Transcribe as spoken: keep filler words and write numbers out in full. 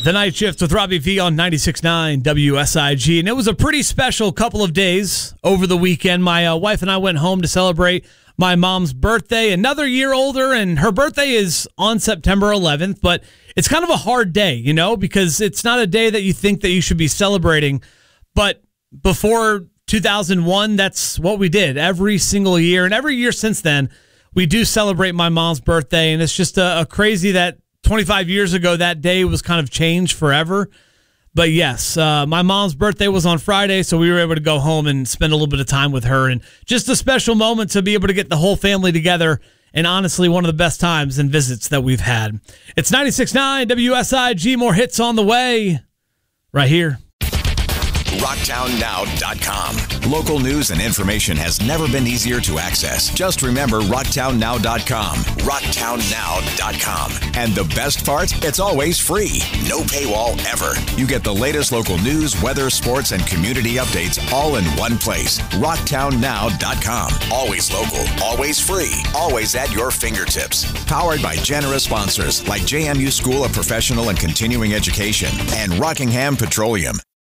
The Night Shift with Robbie V on ninety-six point nine W S I G. And it was a pretty special couple of days over the weekend. My uh, wife and I went home to celebrate my mom's birthday. Another year older, and her birthday is on September eleventh. But it's kind of a hard day, you know, because it's not a day that you think that you should be celebrating. But before two thousand one, that's what we did every single year. And every year since then, we do celebrate my mom's birthday. And it's just a, a crazy that twenty-five years ago, that day was kind of changed forever. But yes, uh, my mom's birthday was on Friday, so we were able to go home and spend a little bit of time with her. And just a special moment to be able to get the whole family together. And honestly, one of the best times and visits that we've had. It's ninety-six point nine W S I G. More hits on the way right here. rocktown now dot com. Local news and information has never been easier to access. Just remember rocktown now dot com. rocktown now dot com. And the best part? It's always free. No paywall ever. You get the latest local news, weather, sports, and community updates all in one place. rocktown now dot com. Always local, always free, always at your fingertips. Powered by generous sponsors like J M U School of Professional and Continuing Education and Rockingham Petroleum.